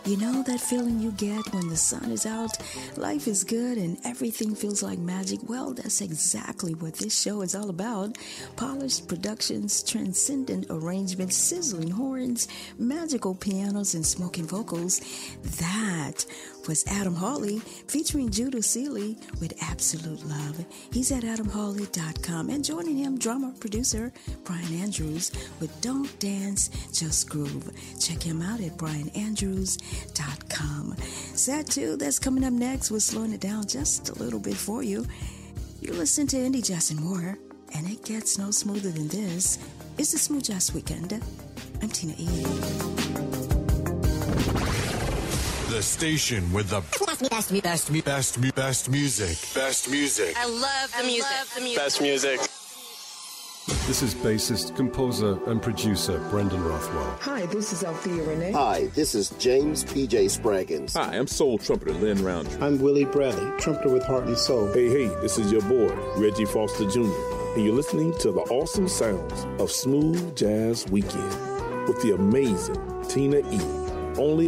You know that feeling you get when the sun is out, life is good, and everything feels like magic? Well, that's exactly what this show is all about. Polished productions, transcendent arrangements, sizzling horns, magical pianos, and smoking vocals. That was Adam Hawley featuring Judah Seeley with Absolute Love. He's at adamhawley.com, and joining him, drummer producer Brian Andrews with Don't Dance, Just Groove. Check him out at brianandrews.com. Sad 2, that's coming up next. We're slowing it down just a little bit for you. You listen to Indie Jazz and More, and it gets no smoother than this. It's the Smooth Jazz Weekend. I'm Tina E. The station with the best music. Best music. I love the music. Best music. This is bassist, composer, and producer Brendan Rothwell. Hi, this is Althea Renee. Hi, this is James P.J. Spraggins. Hi, I'm soul trumpeter Lynn Roundtree. I'm Willie Bradley, trumpeter with Heart and Soul. Hey, this is your boy, Reggie Foster Jr., and you're listening to the awesome sounds of Smooth Jazz Weekend with the amazing Tina E. Only